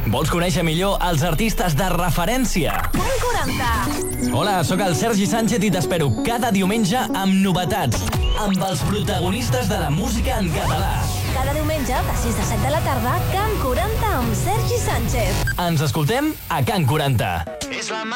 Vols conèixer millor els artistes de referència? Can 40. Hola, sóc el Sergi Sánchez i t'espero cada diumenge amb novetats, amb els protagonistes de la música en català. Cada diumenge, de 6 a 7 de la tarda, Can 40 amb Sergi Sánchez. Ens escoltem a Can 40. És la